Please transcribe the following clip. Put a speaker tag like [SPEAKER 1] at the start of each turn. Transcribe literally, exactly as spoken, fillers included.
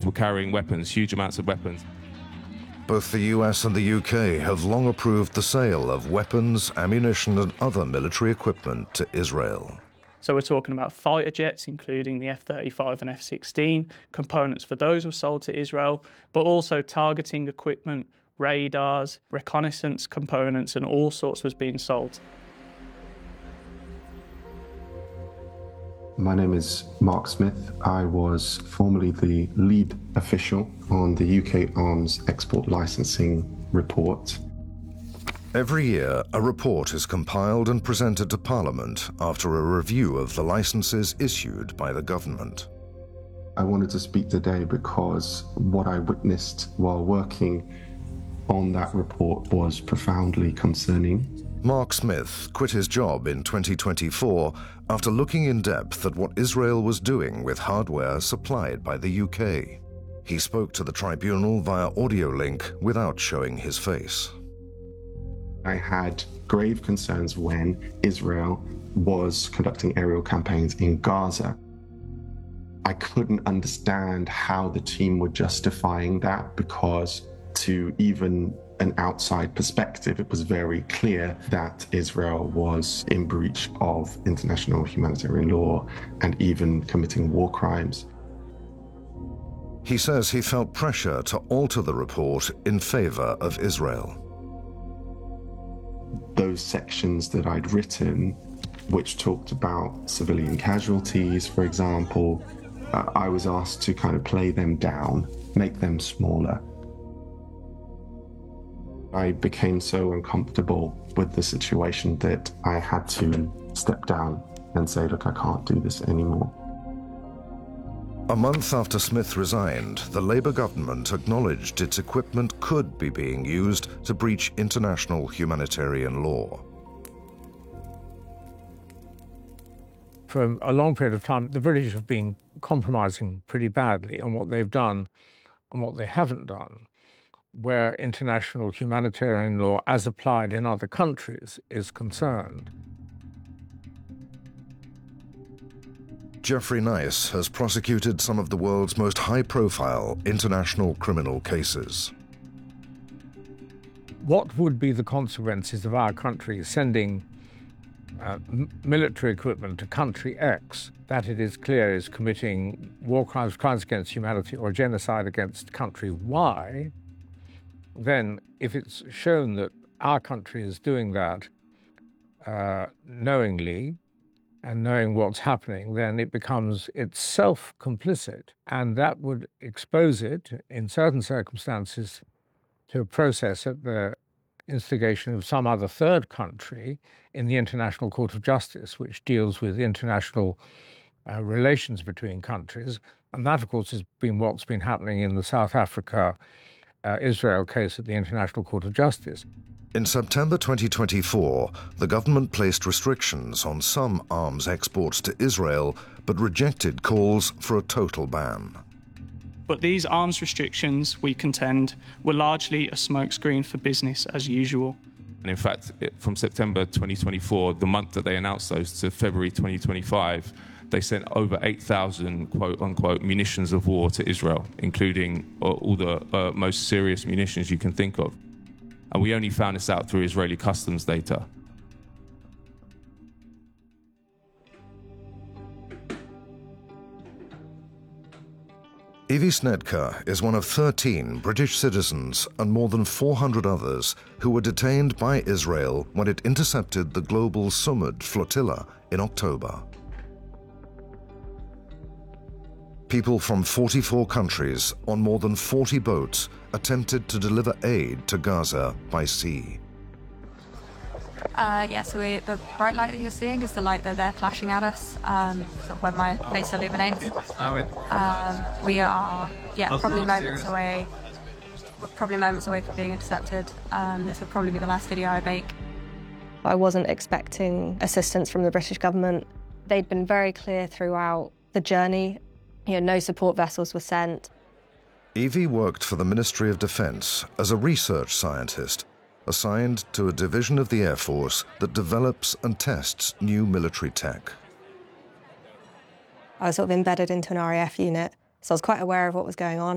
[SPEAKER 1] were carrying weapons, huge amounts of weapons.
[SPEAKER 2] Both the U S and the U K have long approved the sale of weapons, ammunition and other military equipment to Israel.
[SPEAKER 3] So we're talking about fighter jets, including the F thirty-five and F sixteen. Components for those were sold to Israel, but also targeting equipment, radars, reconnaissance components, and all sorts was being sold.
[SPEAKER 4] My name is Mark Smith. I was formerly the lead official on the U K Arms Export Licensing Report.
[SPEAKER 2] Every year, a report is compiled and presented to Parliament after a review of the licenses issued by the government.
[SPEAKER 4] I wanted to speak today because what I witnessed while working on that report was profoundly concerning.
[SPEAKER 2] Mark Smith quit his job in twenty twenty-four after looking in depth at what Israel was doing with hardware supplied by the U K. He spoke to the tribunal via audio link without showing his face.
[SPEAKER 4] I had grave concerns when Israel was conducting aerial campaigns in Gaza. I couldn't understand how the team were justifying that, because to even an outside perspective, it was very clear that Israel was in breach of international humanitarian law and even committing war crimes.
[SPEAKER 2] He says he felt pressure to alter the report in favor of Israel.
[SPEAKER 4] Those sections that I'd written, which talked about civilian casualties, for example, uh, I was asked to kind of play them down, make them smaller. I became so uncomfortable with the situation that I had to step down and say, look, I can't do this anymore.
[SPEAKER 2] A month after Smith resigned, the Labour government acknowledged its equipment could be being used to breach international humanitarian law.
[SPEAKER 5] For a long period of time, the British have been compromising pretty badly on what they've done and what they haven't done, where international humanitarian law, as applied in other countries, is concerned.
[SPEAKER 2] Geoffrey Nice has prosecuted some of the world's most high-profile international criminal cases.
[SPEAKER 5] What would be the consequences of our country sending uh, military equipment to country X that it is clear is committing war crimes, crimes against humanity, or genocide against country Y? Then, if it's shown that our country is doing that uh, knowingly and knowing what's happening, then it becomes itself complicit, and that would expose it, in certain circumstances, to a process at the instigation of some other third country in the International Court of Justice, which deals with international uh, relations between countries. And that, of course, has been what's been happening in the South Africa Uh, Israel case at the International Court of Justice.
[SPEAKER 2] In September twenty twenty-four, the government placed restrictions on some arms exports to Israel, but rejected calls for a total ban.
[SPEAKER 3] But these arms restrictions, we contend, were largely a smokescreen for business as usual.
[SPEAKER 1] And in fact, it, from September twenty twenty-four, the month that they announced those, to February twenty twenty-five, they sent over eight thousand quote-unquote munitions of war to Israel, including uh, all the uh, most serious munitions you can think of. And we only found this out through Israeli customs data.
[SPEAKER 2] Evie Snedker is one of thirteen British citizens and more than four hundred others who were detained by Israel when it intercepted the global Sumud flotilla in October. People from forty-four countries on more than forty boats attempted to deliver aid to Gaza by sea.
[SPEAKER 6] Uh, yeah, so we, the bright light that you're seeing is the light that they're flashing at us um, when my face illuminates. Um, we are, yeah, probably moments away, probably moments away from being intercepted. Um, this will probably be the last video I make.
[SPEAKER 7] I wasn't expecting assistance from the British government. They'd been very clear throughout the journey. You know, no support vessels were sent.
[SPEAKER 2] Evie worked for the Ministry of Defence as a research scientist, assigned to a division of the Air Force that develops and tests new military tech.
[SPEAKER 7] I was sort of embedded into an R A F unit, so I was quite aware of what was going on.